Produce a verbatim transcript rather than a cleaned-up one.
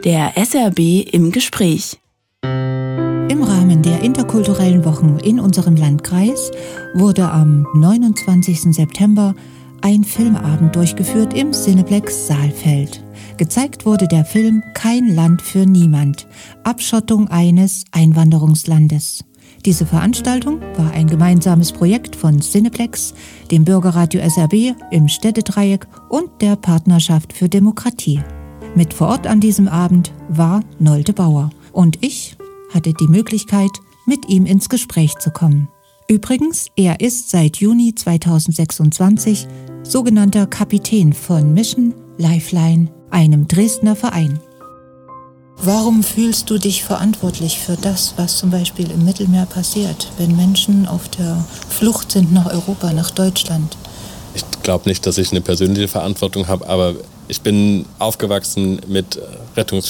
Der S R B im Gespräch. Im Rahmen der interkulturellen Wochen in unserem Landkreis wurde am neunundzwanzigsten September ein Filmabend durchgeführt im Cineplex Saalfeld. Gezeigt wurde der Film Kein Land für niemand. Abschottung eines Einwanderungslandes. Diese Veranstaltung war ein gemeinsames Projekt von Cineplex, dem Bürgerradio S R B im Städtedreieck und der Partnerschaft für Demokratie. Mit vor Ort an diesem Abend war Nolde Bauer und ich hatte die Möglichkeit, mit ihm ins Gespräch zu kommen. Übrigens, er ist seit Juni zweitausendsechsundzwanzig sogenannter Kapitän von Mission Lifeline, einem Dresdner Verein. Warum fühlst du dich verantwortlich für das, was zum Beispiel im Mittelmeer passiert, wenn Menschen auf der Flucht sind nach Europa, nach Deutschland? Ich glaube nicht, dass ich eine persönliche Verantwortung habe, aber ich bin aufgewachsen mit Rettungs-